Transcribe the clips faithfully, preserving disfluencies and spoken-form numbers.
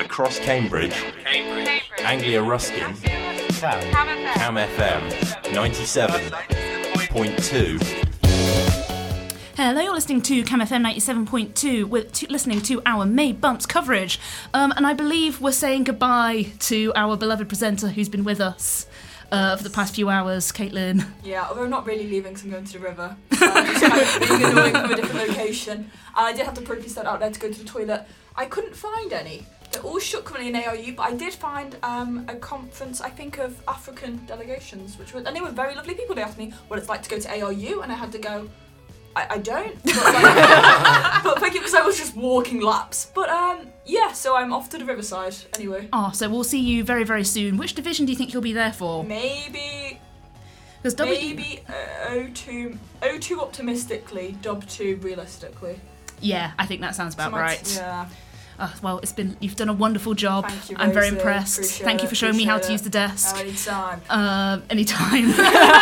across Cambridge, Cambridge, Anglia Ruskin, Cam. Cam F M, ninety-seven point two. Hello, you're listening to Cam F M ninety-seven point two, we're t- listening to our May Bumps coverage, um, and I believe we're saying goodbye to our beloved presenter who's been with us uh, for the past few hours, Caitlin. Yeah, although I'm not really leaving because I'm going to the river. I'm just kind of being annoying from a different location. I did have to put a piece that out there to go to the toilet. I couldn't find any. They're all shut currently in A R U, but I did find um, a conference, I think, of African delegations, which were, and they were very lovely people. They asked me what it's like to go to A R U, and I had to go, I, I don't. But, like, but thank you, because I was just walking laps. But um, yeah, so I'm off to the Riverside anyway. Oh, so we'll see you very, very soon. Which division do you think you'll be there for? Maybe, Because W... maybe uh, O two, O two optimistically, Dub two realistically. Yeah, I think that sounds about So my- right. Yeah. Oh, well, it's been you've done a wonderful job. Thank you, I'm very Rosie. impressed. Appreciate Thank you it, for showing me how to appreciate use the desk. Oh, anytime. Uh, anytime.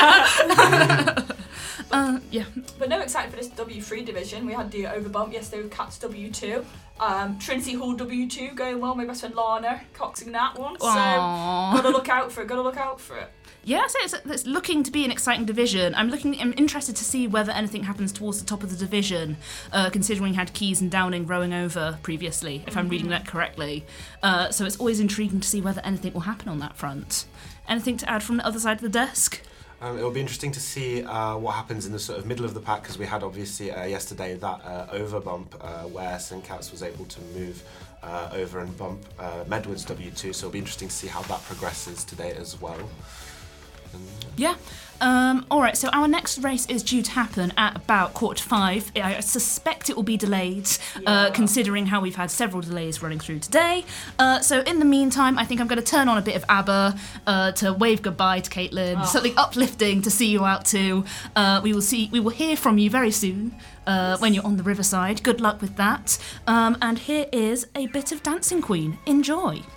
uh, yeah. But no, excited for this W three division. We had the overbump yesterday with Cats W two. Um, Trinity Hall W two going well. My best friend Lana coxing that one. So Aww. gotta look out for it. Gotta look out for it. Yeah, so it's, it's looking to be an exciting division. I'm looking. I'm interested to see whether anything happens towards the top of the division, uh, considering we had Keys and Downing rowing over previously, if I'm reading that correctly. Uh, so it's always intriguing to see whether anything will happen on that front. Anything to add from the other side of the desk? Um, it'll be interesting to see uh, what happens in the sort of middle of the pack, because we had obviously uh, yesterday that uh, overbump uh, where Saint Cat's was able to move uh, over and bump uh, Medward's W two, so it'll be interesting to see how that progresses today as well. And, Yeah. Um, all right, so our next race is due to happen at about quarter to five. I suspect it will be delayed, uh, Yeah. considering how we've had several delays running through today. Uh, so in the meantime, I think I'm going to turn on a bit of ABBA uh, to wave goodbye to Caitlin. Oh. Something uplifting to see you out to. Uh, we will see. We will hear from you very soon uh, Yes. when you're on the Riverside. Good luck with that. Um, and here is a bit of Dancing Queen. Enjoy.